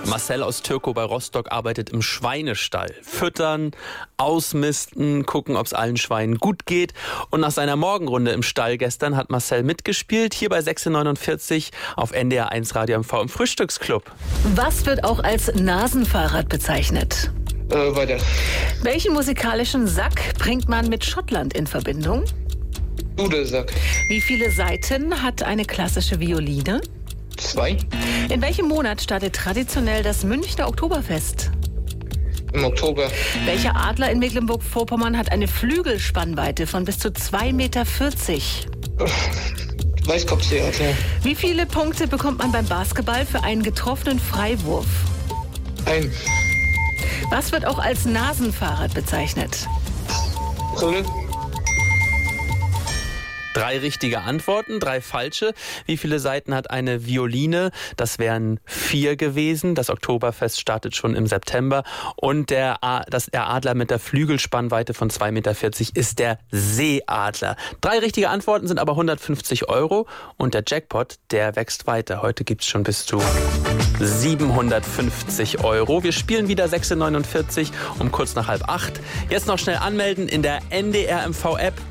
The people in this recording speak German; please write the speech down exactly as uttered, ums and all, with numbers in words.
Marcel aus Türkow bei Rostock arbeitet im Schweinestall. Füttern, ausmisten, gucken, ob es allen Schweinen gut geht. Und nach seiner Morgenrunde im Stall gestern hat Marcel mitgespielt, hier bei sechzehn neunundvierzig auf N D R eins Radio M V im Frühstücksclub. Was wird auch als Nasenfahrrad bezeichnet? Äh, weiter. Welchen musikalischen Sack bringt man mit Schottland in Verbindung? Dudelsack. Wie viele Saiten hat eine klassische Violine? Zwei. In welchem Monat startet traditionell das Münchner Oktoberfest? Im Oktober. Welcher Adler in Mecklenburg-Vorpommern hat eine Flügelspannweite von bis zu zwei Meter vierzig? Weißkopfseeadler. Wie viele Punkte bekommt man beim Basketball für einen getroffenen Freiwurf? Ein. Was wird auch als Nasenfahrrad bezeichnet? Brille. Drei richtige Antworten, drei falsche. Wie viele Saiten hat eine Violine? Das wären vier gewesen. Das Oktoberfest startet schon im September. Und der, A- das, der Adler mit der Flügelspannweite von zwei Meter vierzig ist der Seeadler. Drei richtige Antworten sind aber hundertfünfzig Euro. Und der Jackpot, der wächst weiter. Heute gibt es schon bis zu siebenhundertfünfzig Euro. Wir spielen wieder sechzehn neunundvierzig um kurz nach halb acht. Jetzt noch schnell anmelden in der N D R M V App.